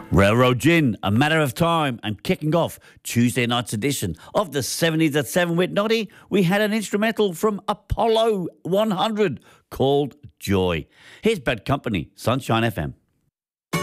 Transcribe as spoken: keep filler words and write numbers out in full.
Railroad Gin, A Matter of Time, and kicking off Tuesday night's edition of the seventies at seven with Noddy, we had an instrumental from Apollo one hundred called Joy. Here's Bad Company, Sunshine F M.